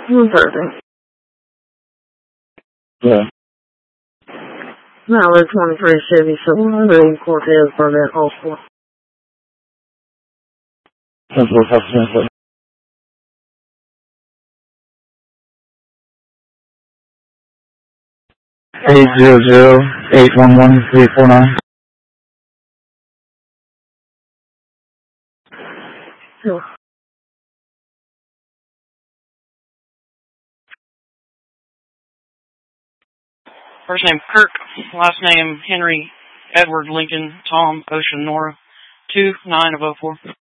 130. Yeah. Mallard 23 Chevy Silverado Cortez Burnett Hall 10-4, 800-811-349. Yeah. First name Kirk, last name Henry, Edward, Lincoln, Tom, Ocean, Nora, 29 of 04.